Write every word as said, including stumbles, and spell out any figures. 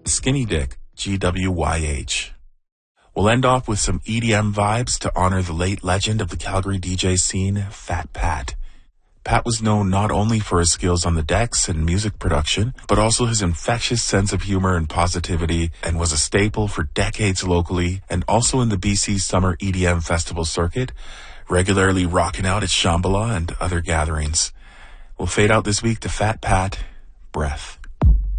Skinny Dick, G W Y H. We'll end off with some E D M vibes to honor the late legend of the Calgary D J scene, Fat Pat. Pat was known not only for his skills on the decks and music production, but also his infectious sense of humor and positivity, and was a staple for decades locally and also in the B C Summer E D M Festival circuit, regularly rocking out at Shambhala and other gatherings. We'll fade out this week to Fat Pat, Breath.